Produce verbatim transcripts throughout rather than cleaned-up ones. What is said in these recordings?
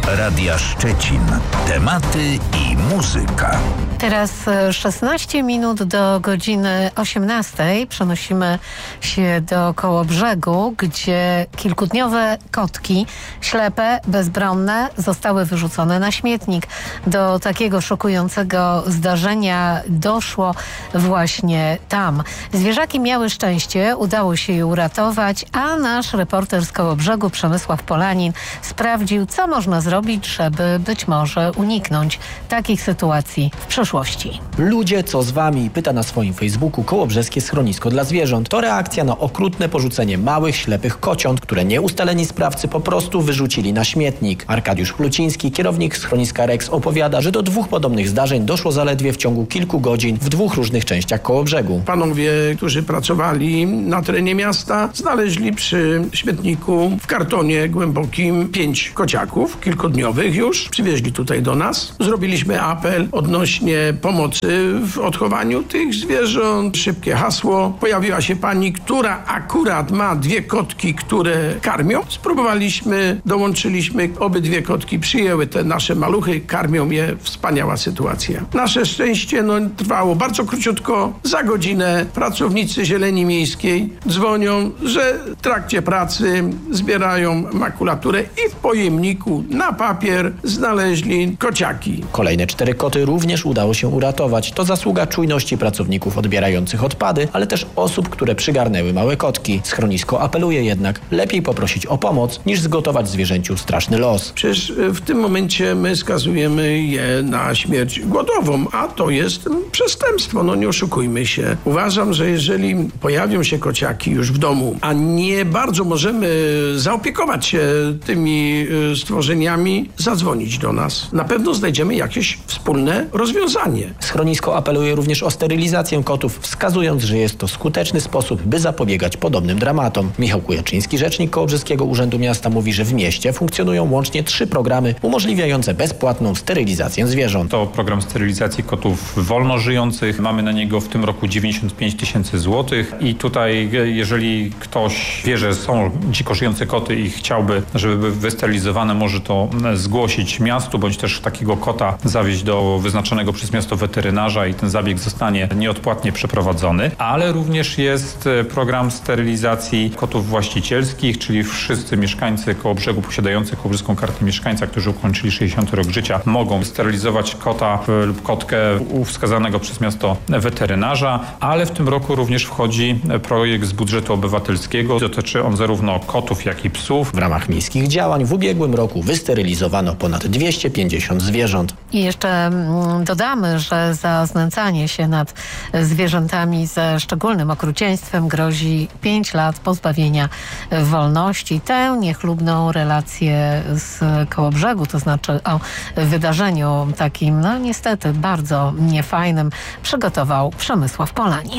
Radia Szczecin. Tematy i muzyka. Teraz szesnaście minut do godziny osiemnastej. Przenosimy się do Kołobrzegu, gdzie kilkudniowe kotki, ślepe, bezbronne, zostały wyrzucone na śmietnik. Do takiego szokującego zdarzenia doszło właśnie tam. Zwierzaki miały szczęście, udało się je uratować, a nasz reporter z Kołobrzegu, Przemysław Polanin, sprawdził, co można zrobić, żeby być może uniknąć takich sytuacji w przyszłości. Ludzie, co z wami? Pyta na swoim Facebooku Kołobrzeskie Schronisko dla Zwierząt. To reakcja na okrutne porzucenie małych, ślepych kociąt, które nieustaleni sprawcy po prostu wyrzucili na śmietnik. Arkadiusz Pluciński, kierownik schroniska Rex, opowiada, że do dwóch podobnych zdarzeń doszło zaledwie w ciągu kilku godzin w dwóch różnych częściach Kołobrzegu. Panowie, którzy pracowali na terenie miasta, znaleźli przy śmietniku w kartonie głębokim pięć kociaków, kilkudniowych już. Przywieźli tutaj do nas. Zrobiliśmy apel odnośnie pomocy w odchowaniu tych zwierząt. Szybkie hasło. Pojawiła się pani, która akurat ma dwie kotki, które karmią. Spróbowaliśmy, dołączyliśmy. Obydwie kotki przyjęły te nasze maluchy, karmią je. Wspaniała sytuacja. Nasze szczęście no, trwało bardzo króciutko. Za godzinę pracownicy Zieleni Miejskiej dzwonią, że w trakcie pracy zbierają makulaturę i w pojemniku na papier znaleźli kociaki. Kolejne cztery koty również udało się uratować. To zasługa czujności pracowników odbierających odpady, ale też osób, które przygarnęły małe kotki. Schronisko apeluje jednak, lepiej poprosić o pomoc, niż zgotować zwierzęciu straszny los. Przecież w tym momencie my skazujemy je na śmierć głodową, a to jest przestępstwo, no nie oszukujmy się. Uważam, że jeżeli pojawią się kociaki już w domu, a nie bardzo możemy zaopiekować się tymi stworzeniami, zadzwonić do nas. Na pewno znajdziemy jakieś wspólne rozwiązanie. Schronisko apeluje również o sterylizację kotów, wskazując, że jest to skuteczny sposób, by zapobiegać podobnym dramatom. Michał Kujaczyński, rzecznik Kołobrzeskiego Urzędu Miasta, mówi, że w mieście funkcjonują łącznie trzy programy umożliwiające bezpłatną sterylizację zwierząt. To program sterylizacji kotów wolno żyjących. Mamy na niego w tym roku dziewięćdziesiąt pięć tysięcy złotych i tutaj, jeżeli ktoś wie, że są dziko żyjące koty i chciałby, żeby były wysterylizowane, może to zgłosić miastu, bądź też takiego kota zawieźć do wyznaczonego przez miasto weterynarza i ten zabieg zostanie nieodpłatnie przeprowadzony. Ale również jest program sterylizacji kotów właścicielskich, czyli wszyscy mieszkańcy Kołobrzegu posiadający kołobrzeską kartę mieszkańca, którzy ukończyli sześćdziesiąty rok życia, mogą sterylizować kota lub kotkę u wskazanego przez miasto weterynarza, ale w tym roku również wchodzi projekt z budżetu obywatelskiego. Dotyczy on zarówno kotów, jak i psów. W ramach miejskich działań w ubiegłym roku wysterylizowano ponad dwieście pięćdziesiąt zwierząt. I jeszcze dodamy, że za znęcanie się nad zwierzętami ze szczególnym okrucieństwem grozi pięć lat pozbawienia wolności. Tę niechlubną relację z Kołobrzegu, to znaczy o wydarzeniu takim, no niestety bardzo niefajnym, przygotował Przemysław Polanin.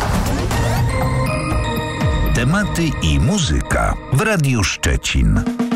Tematy i muzyka w Radiu Szczecin.